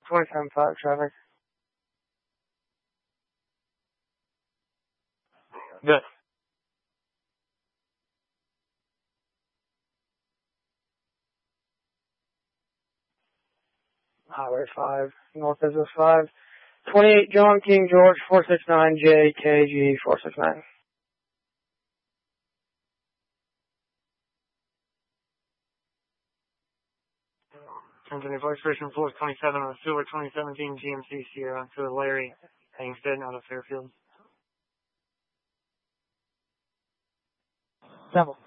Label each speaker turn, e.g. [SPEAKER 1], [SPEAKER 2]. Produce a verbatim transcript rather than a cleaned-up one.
[SPEAKER 1] twenty-seven five traffic.
[SPEAKER 2] Good.
[SPEAKER 1] Highway five, North Business five. twenty-eight John King George four six nine J K G four six nine.
[SPEAKER 2] Continue Vice Station four twenty-seven on a Silver twenty seventeen G M C Sierra to Larry Hangstead out of Fairfield.
[SPEAKER 1] Double.